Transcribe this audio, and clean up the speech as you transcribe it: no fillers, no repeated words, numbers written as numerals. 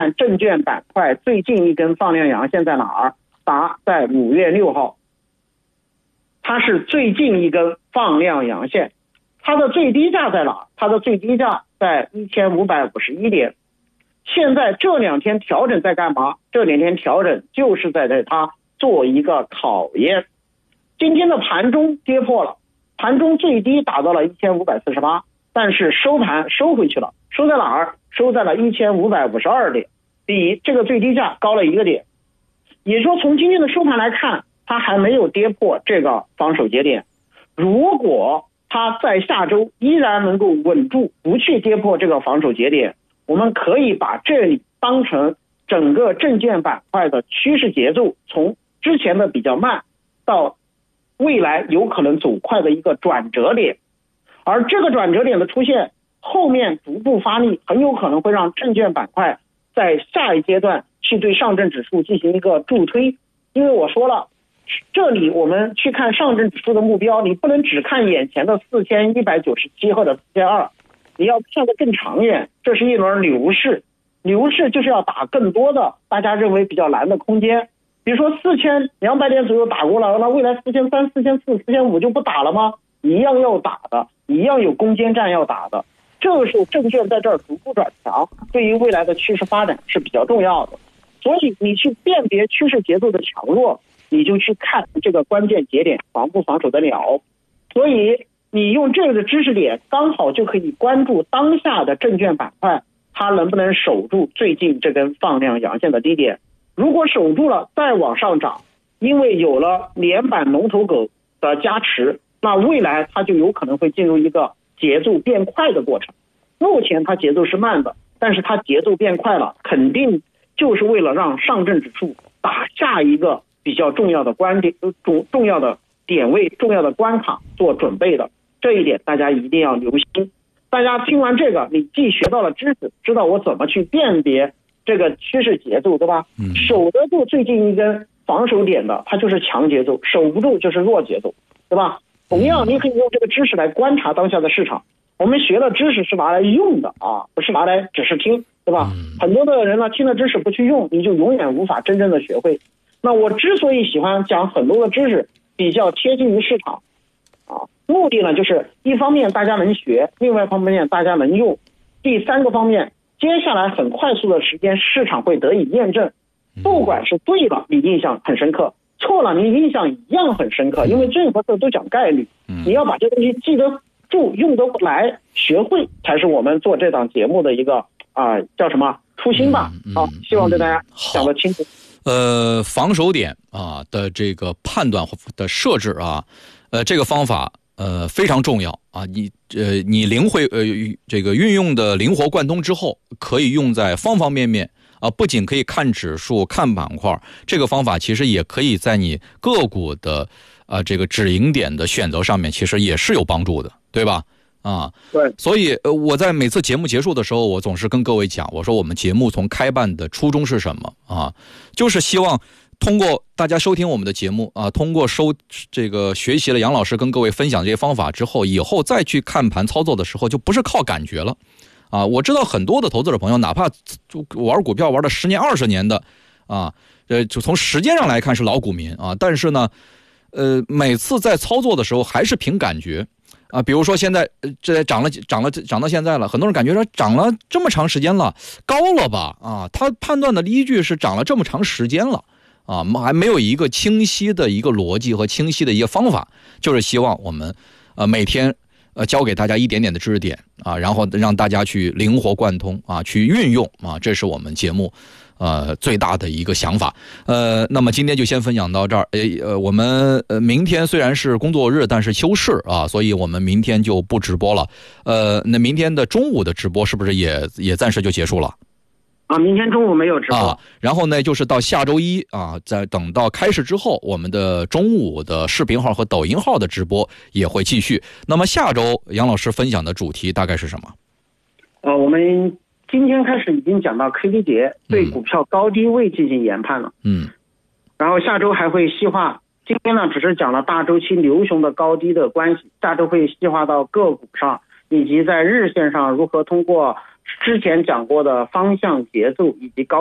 证券板块最近一根放量阳线在哪儿？答在5月6号，它是最近一根放量阳线，它的最低价在哪？它的最低价在1551点。现在这2天调整在干嘛？这2天调整就是在对它做一个考验。今天的盘中跌破了，盘中最低达到了1548，但是收盘收回去了，收在哪儿？收在了1552点，比这个最低价高了1个点。也就是说，从今天的收盘来看，它还没有跌破这个防守节点。如果它在下周依然能够稳住，不去跌破这个防守节点，我们可以把这里当成整个证券板块的趋势节奏从之前的比较慢到未来有可能走快的一个转折点。而这个转折点的出现，后面逐步发力，很有可能会让证券板块在下一阶段去对上证指数进行一个助推。因为我说了，这里我们去看上证指数的目标，你不能只看眼前的4197或者4200，你要看得更长远。这是一轮牛市，牛市就是要打更多的大家认为比较难的空间。比如说4200点左右打过了，那未来4300、4400、4500就不打了吗？一样要打的，一样有攻坚战要打的。这个时候证券在这儿逐步转强，对于未来的趋势发展是比较重要的。所以你去辨别趋势节奏的强弱，你就去看这个关键节点防不防守得了。所以你用这个知识点，刚好就可以关注当下的证券板块，它能不能守住最近这根放量阳线的低点。如果守住了再往上涨，因为有了连板龙头狗的加持，那未来它就有可能会进入一个节奏变快的过程。目前它节奏是慢的，但是它节奏变快了，肯定就是为了让上证指数打下一个比较重要的重要的点位、重要的关卡做准备的。这一点大家一定要留心。大家听完这个，你既学到了知识，知道我怎么去辨别这个趋势节奏，对吧？守得住最近一根防守点的，它就是强节奏；守不住就是弱节奏，对吧？同样，你可以用这个知识来观察当下的市场。我们学的知识是拿来用的啊，不是拿来只是听，对吧？很多的人呢，听了知识不去用，你就永远无法真正的学会。那我之所以喜欢讲很多的知识比较贴近于市场啊，目的呢就是一方面大家能学，另外一方面大家能用，第三个方面，接下来很快速的时间市场会得以验证，不管是对了你印象很深刻，错了你印象一样很深刻，因为任何事都讲概率，你要把这个东西记得住、用得来、学会，才是我们做这档节目的一个叫什么初心吧。希望对大家讲得清楚。 防守点的这个判断的设置这个方法非常重要啊！你这个运用的灵活贯通之后，可以用在方方面面不仅可以看指数、看板块，这个方法其实也可以在你个股的这个止盈点的选择上面，其实也是有帮助的，对吧？ 对。 所以我在每次节目结束的时候，我总是跟各位讲，我说我们节目从开办的初衷是什么就是希望通过大家收听我们的节目通过这个学习了杨老师跟各位分享这些方法之后，以后再去看盘操作的时候，就不是靠感觉了我知道很多的投资者朋友，哪怕就玩股票玩了10年20年的就从时间上来看是老股民但是呢每次在操作的时候还是凭感觉比如说现在这涨到现在了，很多人感觉说涨了这么长时间了，高了吧他判断的依据是涨了这么长时间了还没有一个清晰的一个逻辑和清晰的一个方法，就是希望我们每天教给大家一点点的知识点然后让大家去灵活贯通去运用这是我们节目最大的一个想法。那么今天就先分享到这儿。我们明天虽然是工作日，但是休市所以我们明天就不直播了。那明天的中午的直播是不是也暂时就结束了？ 明天中午没有直播然后呢，就是到下周一在等到开市之后，我们的中午的视频号和抖音号的直播也会继续。那么下周杨老师分享的主题大概是什么？ 我们今天开始已经讲到 K D 节对股票高低位进行研判了。然后下周还会细化，今天呢只是讲了大周期牛熊的高低的关系，下周会细化到个股上，以及在日线上如何通过之前讲过的方向、节奏以及高